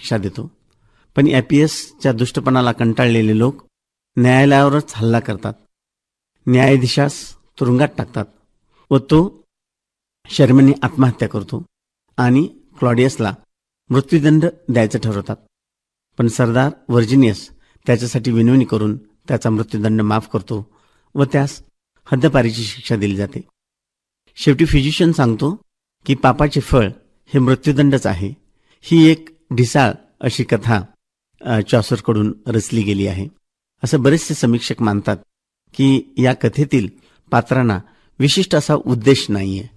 शिक्षा देतो. पण ॲपियसच्या दुष्टपणाला कंटाळलेले लोक न्यायालयावरच हल्ला करतात, न्यायाधीशास तुरुंगात टाकतात व तो शर्मेने आत्महत्या करतो आणि क्लॉडियसला मृत्यूदंड द्यायचं ठरवतात. पण सरदार व्हर्जिनियस त्याच्यासाठी विनवणी करून त्याचा मृत्यूदंड माफ करतो व त्यास हद्दपारीची शिक्षा दिली जाते. शेवटी फिजिशियन सांगतो की पापाचे फळ हे मृत्यूदंडच आहे. ही एक ढिसाळ अशी कथा चॉसरकडून रचली गेली आहे. असं बरेचसे समीक्षक मानतात की या कथेतील पात्रांना विशिष्ट असा उद्देश नाहीये.